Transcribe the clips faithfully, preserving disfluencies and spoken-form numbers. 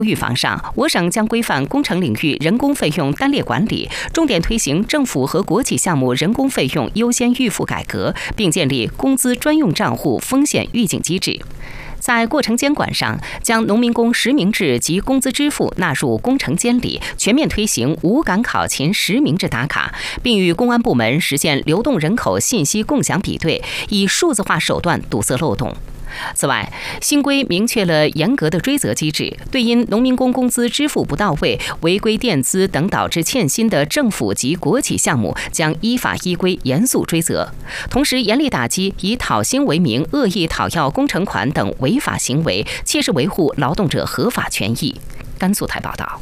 预防上，我省将规范工程领域人工费用单列管理，重点推行政府和国企项目人工费用优先预付改革，并建立工资专用账户风险预警机制。在过程监管上，将农民工实名制及工资支付纳入工程监理，全面推行无赶考勤实名制打卡，并与公安部门实现流动人口信息共享比对，以数字化手段堵塞漏洞。此外，新规明确了严格的追责机制，对因农民工工资支付不到位、违规垫资等导致欠薪的政府及国企项目，将依法依规严肃追责。同时，严厉打击以讨薪为名恶意讨要工程款等违法行为，切实维护劳动者合法权益。甘肃台报道。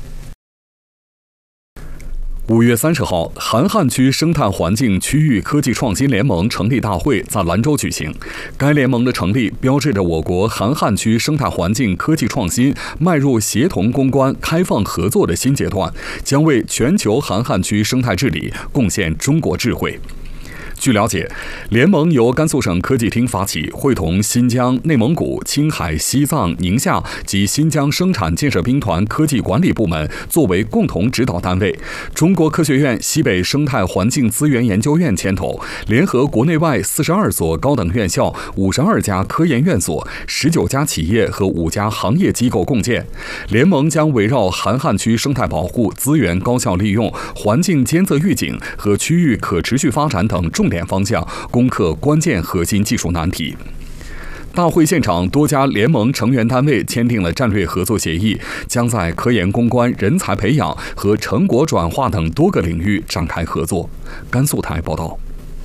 五月三十号，韩汉区生态环境区域科技创新联盟成立大会在兰州举行。该联盟的成立，标志着我国韩汉区生态环境科技创新迈入协同攻关、开放合作的新阶段，将为全球韩汉区生态治理贡献中国智慧。据了解，联盟由甘肃省科技厅发起，会同新疆、内蒙古、青海、西藏、宁夏及新疆生产建设兵团科技管理部门作为共同指导单位，中国科学院西北生态环境资源研究院牵头，联合国内外四十二所高等院校、五十二家科研院所、十九家企业和五家行业机构共建。联盟将围绕韩汉区生态保护、资源高效利用、环境监测预警和区域可持续发展等重点方向攻克关键核心技术难题。大会现场，多家联盟成员单位签订了战略合作协议，将在科研攻关、人才培养和成果转化等多个领域展开合作。甘肃台报道。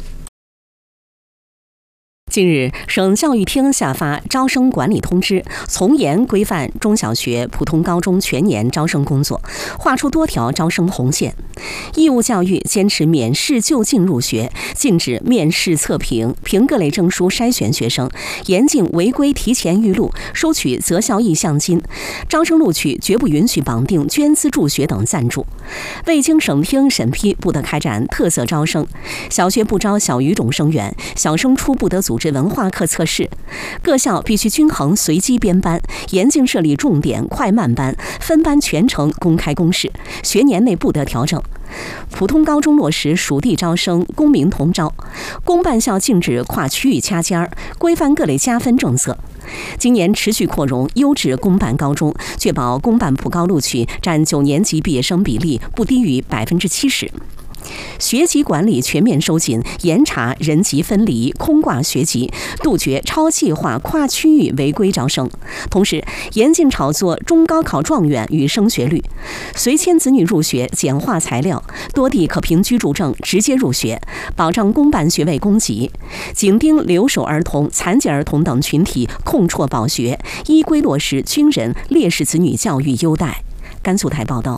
近日，省教育厅下发招生管理通知，从严规范中小学、普通高中全年招生工作，划出多条招生红线。义务教育坚持免试就近入学，禁止面试测评，凭各类证书筛选学生，严禁违规提前预录、收取择校意向金。招生录取绝不允许绑定捐资助学等赞助。未经省厅审批，不得开展特色招生。小学不招小语种生源，小升初不得组织文化课测试，各校必须均衡随机编班，严禁设立重点快慢班，分班全程公开公示，学年内不得调整。普通高中落实属地招生、公民同招，公办校禁止跨区域掐尖儿，规范各类加分政策。今年持续扩容优质公办高中，确保公办普高录取占九年级毕业生比例不低于百分之七十。学籍管理全面收紧，严查人籍分离、空挂学籍，杜绝超计划跨区域违规招生。同时，严禁炒作中高考状元与升学率，随迁子女入学简化材料，多地可凭居住证直接入学，保障公办学位供给。紧盯留守儿童、残疾儿童等群体空辍保学，依规落实军人、烈士子女教育优待。甘肃台报道。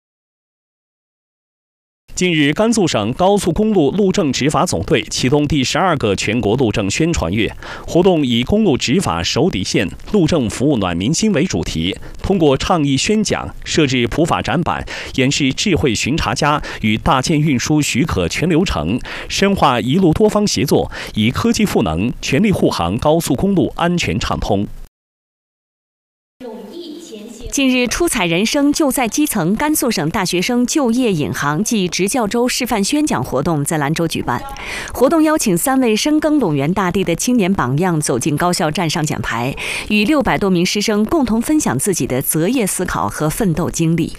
近日，甘肃省高速公路路政执法总队启动第十二个全国路政宣传月活动，以公路执法守底线、路政服务暖民心为主题，通过倡议宣讲、设置普法展板、演示智慧巡查家与大件运输许可全流程，深化一路多方协作，以科技赋能，全力护航高速公路安全畅通。 近日，出彩人生就在基层甘肃省大学生就业引航暨执教周示范宣讲活动在兰州举办。活动邀请三位深耕陇源大地的青年榜样走进高校站上讲台，与六百多名师生共同分享自己的择业思考和奋斗经历。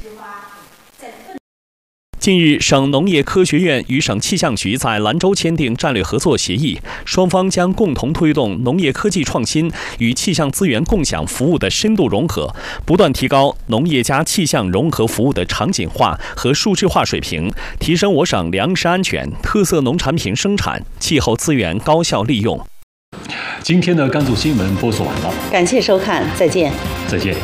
近日，省农业科学院与省气象局在兰州签订战略合作协议，双方将共同推动农业科技创新与气象资源共享服务的深度融合，不断提高农业加气象融合服务的场景化和数字化水平，提升我省粮食安全、特色农产品生产、气候资源高效利用。 今天的甘肃新闻播送完了， 感谢收看，再见。 再见。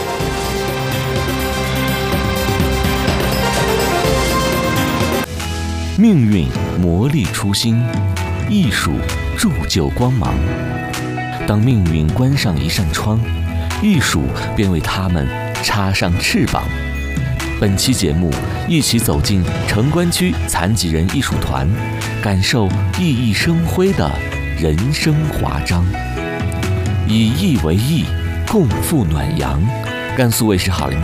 命运磨砺初心，艺术铸就光芒。当命运关上一扇窗，艺术便为他们插上翅膀。本期节目，一起走进城关区残疾人艺术团，感受熠熠生辉的人生华章。以艺为艺，共赴暖阳。甘肃卫视好邻